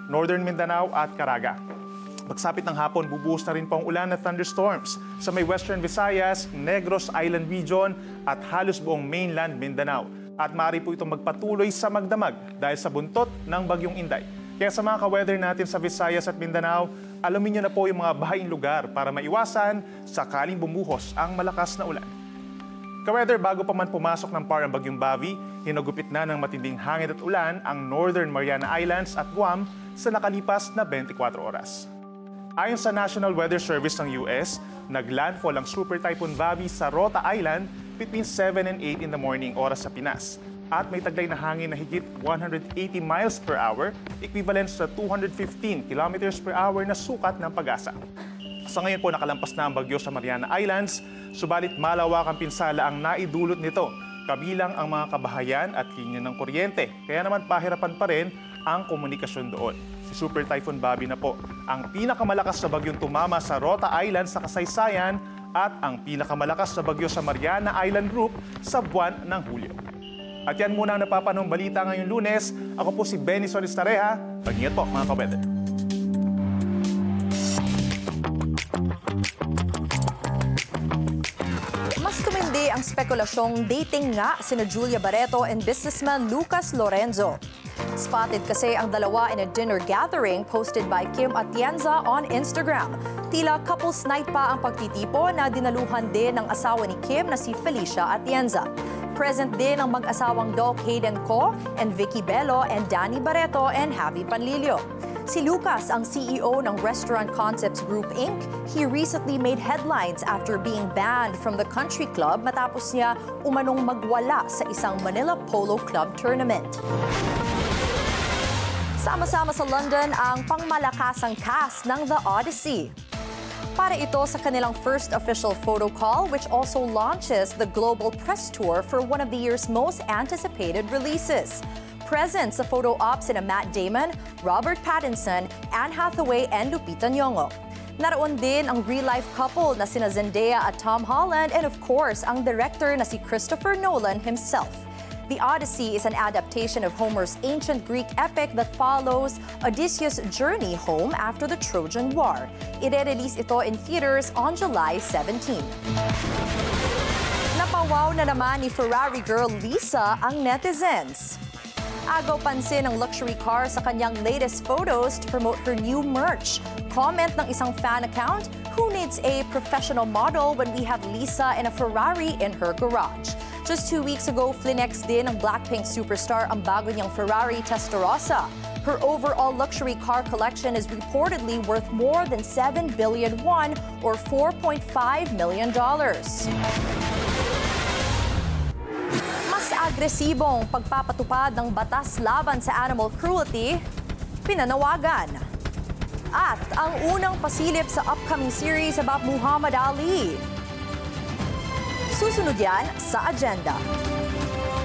Northern Mindanao at Caraga. Pagsapit ng hapon, bubuhos na rin po ang ulan at thunderstorms sa may Western Visayas, Negros Island Region at halos buong mainland Mindanao. At maaari po itong magpatuloy sa magdamag dahil sa buntot ng Bagyong Inday. Kaya sa mga ka-weather natin sa Visayas at Mindanao, alamin nyo na po yung mga bahaing lugar para maiwasan sakaling bumuhos ang malakas na ulan. Ka-weather, bago pa man pumasok ng parang Bagyong Bavi, hinagupit na ng matinding hangin at ulan ang Northern Mariana Islands at Guam sa nakalipas na 24 oras. Ayon sa National Weather Service ng US, naglandfall ang Super Typhoon Bavi sa Rota Island between 7 and 8 in the morning oras sa Pinas. At may taglay na hangin na higit 180 miles per hour, equivalent sa 215 kilometers per hour na sukat ng Pag-asa. Sa ngayon po nakalampas na ang bagyo sa Mariana Islands, subalit malawak ang pinsala ang naidulot nito, kabilang ang mga kabahayan at linya ng kuryente. Kaya naman pahirapan pa rin ang komunikasyon doon. Si Super Typhoon Bavi na po ang pinakamalakas na bagyong tumama sa Rota Islands sa kasaysayan at ang pinakamalakas na bagyo sa Mariana Island Group sa buwan ng Hulyo. At yan muna ang napapanong balita ngayong Lunes. Ako po si Benny Solistareja. Pag-ingat po mga ka-weather. Mas tumindi ang spekulasyong dating nga sina Julia Barreto and businessman Lucas Lorenzo. Spotted kasi ang dalawa in a dinner gathering posted by Kim Atienza on Instagram. Tila couples night pa ang pagtitipo na dinaluhan din ng asawa ni Kim na si Felicia Atienza. Present din ang mag-asawang Doc Hayden Co and Vicky Bello and Danny Barreto and Javi Panlilio. Si Lucas ang CEO ng Restaurant Concepts Group Inc. He recently made headlines after being banned from the country club matapos niya umanong magwala sa isang Manila Polo Club tournament. Sama-sama sa London ang pangmalakasang cast ng The Odyssey. Para ito sa kanilang first official photo call, which also launches the global press tour for one of the year's most anticipated releases. Present sa photo ops sina Matt Damon, Robert Pattinson, Anne Hathaway, and Lupita Nyong'o. Naroon din ang real-life couple na sina Zendaya at Tom Holland, and of course, ang director na si Christopher Nolan himself. The Odyssey is an adaptation of Homer's ancient Greek epic that follows Odysseus' journey home after the Trojan War. Ire-release ito in theaters on July 17. Napawaw na naman ni Ferrari girl Lisa ang netizens. Agaw pansin ang luxury car sa kanyang latest photos to promote her new merch. Comment ng isang fan account, "Who needs a professional model when we have Lisa in a Ferrari in her garage?" Just 2 weeks ago, flinex din ng Blackpink superstar ang bago niyang Ferrari Testarossa. Her overall luxury car collection is reportedly worth more than 7 billion won or $4.5 million. Mas agresibong pagpapatupad ng batas laban sa animal cruelty, pinanawagan. At ang unang pasilip sa upcoming series about Muhammad Ali. Susunod yan sa agenda.